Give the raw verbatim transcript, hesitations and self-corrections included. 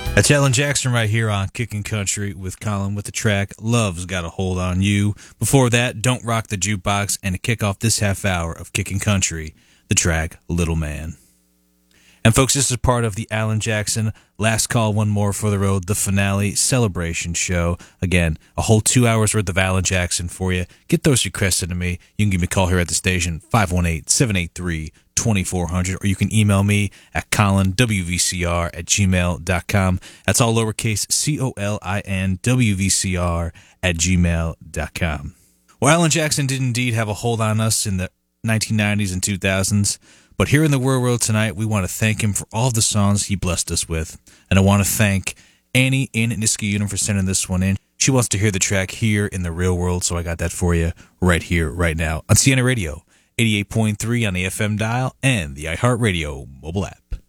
That's Alan Jackson right here on Kickin' Country with Colin with the track Love's Got a Hold on You. Before that, Don't Rock the Jukebox, and to kick off this half hour of Kickin' Country, the track Little Man. And folks, this is part of the Alan Jackson Last Call One More for the Road, the finale celebration show. Again, a whole two hours worth of Alan Jackson for you. Get those requests into me. You can give me a call here at the station, five one eight, seven eight three, two four zero zero, or you can email me at colin w v c r at gmail dot com. That's all lowercase C O L I N W V C R at gmail dot com. Well, Alan Jackson did indeed have a hold on us in the nineteen nineties and two thousands. But here in the Real World tonight, we want to thank him for all of the songs he blessed us with. And I want to thank Annie in Niskayuna for sending this one in. She wants to hear the track here in the Real World, so I got that for you right here, right now on Sienna Radio, eighty-eight point three on the F M dial and the iHeartRadio mobile app.